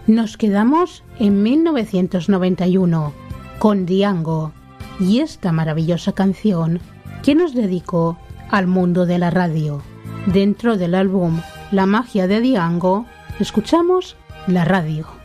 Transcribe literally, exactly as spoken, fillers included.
Nos quedamos en mil novecientos noventa y uno con Diango y esta maravillosa canción que nos dedicó al mundo de la radio. Dentro del álbum La magia de Diango, escuchamos la radio.